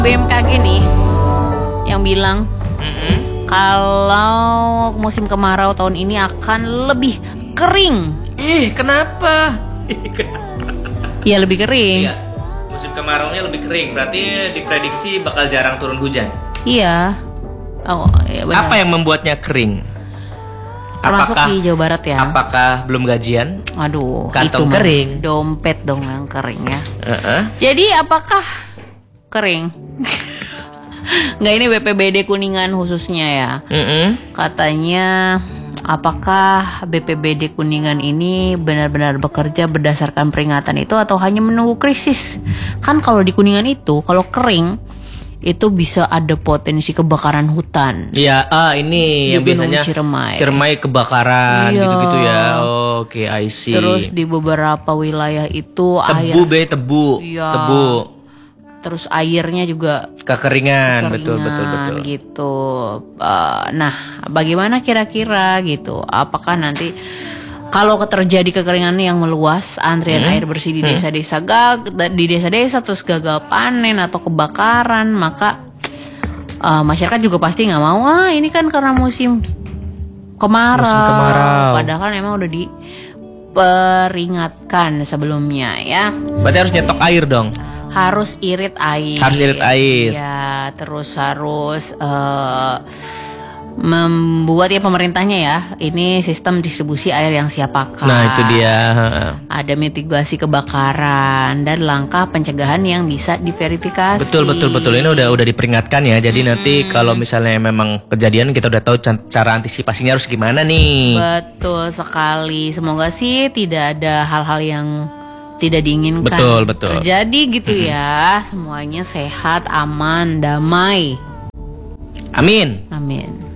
BMKG nih yang bilang kalau musim kemarau tahun ini akan lebih kering. Kenapa? Ya lebih kering. Iya, musim kemaraunya lebih kering. Berarti diprediksi bakal jarang turun hujan. Iya. Oh, iya benar. Apa yang membuatnya kering? Termasuk di Jawa Barat ya. Apakah belum gajian? Aduh, Kantong itu mah kering. dompet dong yang kering ya. Uh-uh. Jadi apakah kering? Nggak, ini BPBD Kuningan khususnya ya. Katanya apakah BPBD Kuningan ini benar-benar bekerja berdasarkan peringatan itu atau hanya menunggu krisis? Kan kalau di Kuningan itu kalau kering itu bisa ada potensi kebakaran hutan. Iya, ini Di yang Gunung biasanya Ciremai. kebakaran Iya. gitu-gitu ya. Oke, I see. Terus di beberapa wilayah itu tebu. Iya. Tebu. Terus airnya juga Kekeringan, keringan betul. gitu. Nah, bagaimana kira-kira gitu? Apakah nanti kalau terjadi kekeringan yang meluas, antrian air bersih di desa-desa terus gagal panen atau kebakaran, maka masyarakat juga pasti nggak mau. Ini kan karena musim kemarau. Padahal kan emang udah diperingatkan sebelumnya ya. Berarti harus nyetok air dong. Harus irit air. Ya, terus harus membuat ya pemerintahnya ya. Ini sistem distribusi air yang siap pakai. Nah, itu dia. Ada mitigasi kebakaran dan langkah pencegahan yang bisa diverifikasi. Betul. Ini udah diperingatkan ya. Jadi nanti kalau misalnya memang kejadian kita udah tahu cara antisipasinya harus gimana nih. Betul sekali. Semoga sih tidak ada hal-hal yang tidak diinginkan Betul. terjadi gitu ya. Semuanya sehat, aman, damai. Amin. Amin.